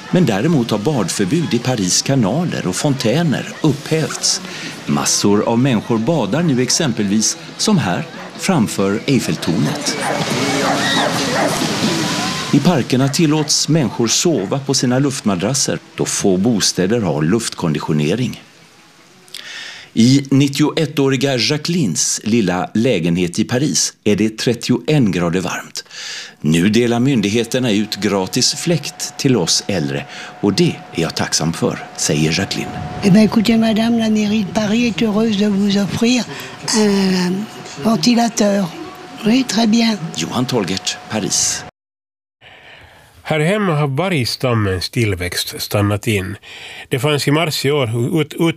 Men däremot har badförbud i Paris kanaler och fontäner upphävts. Massor av människor badar nu exempelvis som här framför Eiffeltornet. I parkerna tillåts människor sova på sina luftmadrasser då få bostäder har luftkonditionering. I 91-åriga Jacquelines lilla lägenhet i Paris är det 31 grader varmt. Nu delar myndigheterna ut gratis fläkt till oss äldre och det är jag tacksam för, säger Jacqueline. Eh bien, écoutez, madame, la mairie de Paris est heureuse de vous offrir un ventilateur. Oui, très bien. Johan Tolgert, Paris. Här hemma har vargstammens tillväxt stannat in. Det fanns i mars i år